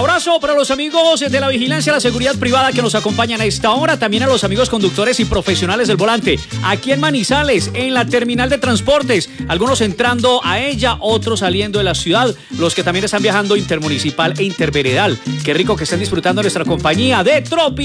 Abrazo para los amigos de la vigilancia, la seguridad privada que nos acompañan a esta hora. También a los amigos conductores y profesionales del volante. Aquí en Manizales, en la terminal de transportes. Algunos entrando a ella, otros saliendo de la ciudad. Los que también están viajando intermunicipal e interveredal. Qué rico que estén disfrutando de nuestra compañía de Tropi.